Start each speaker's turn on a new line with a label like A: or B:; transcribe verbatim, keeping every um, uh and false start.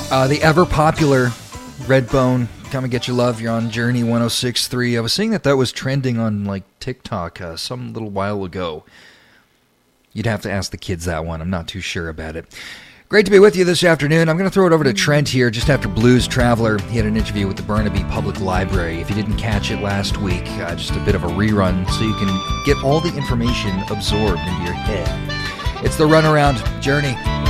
A: Uh, the ever-popular Redbone, Come and Get Your Love, you're on Journey one oh six point three. I was seeing that that was trending on like TikTok uh, some little while ago. You'd have to ask the kids that one. I'm not too sure about it. Great to be with you this afternoon. I'm going to throw it over to Trent here just after Blues Traveler. He had an interview with the Burnaby Public Library. If you didn't catch it last week, uh, just a bit of a rerun so you can get all the information absorbed into your head. It's the Runaround Journey.